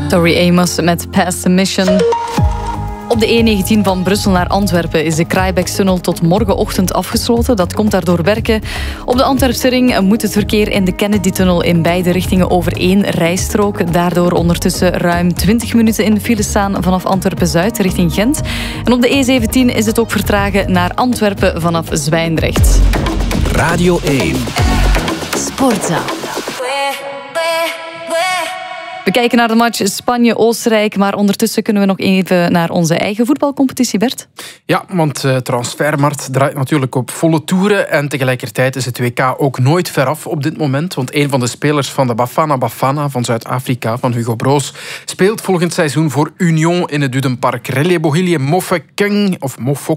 Tori Amos met Past the Mission. Op de E19 van Brussel naar Antwerpen is de Kraaibeekstunnel tot morgenochtend afgesloten. Dat komt daardoor werken. Op de Antwerpse ring moet het verkeer in de Kennedy-tunnel in beide richtingen over één rijstrook. Daardoor ondertussen ruim 20 minuten in de file staan vanaf Antwerpen-Zuid richting Gent. En op de E17 is het ook vertragen naar Antwerpen vanaf Zwijndrecht. Radio 1. Sportza. We kijken naar de match Spanje-Oostenrijk, maar ondertussen kunnen we nog even naar onze eigen voetbalcompetitie, Bert. Ja, want de transfermarkt draait natuurlijk op volle toeren en tegelijkertijd is het WK ook nooit veraf op dit moment, want een van de spelers van de Bafana Bafana van Zuid-Afrika, van Hugo Broos, speelt volgend seizoen voor Union in het Dudenpark. Relebohilje Mofokeng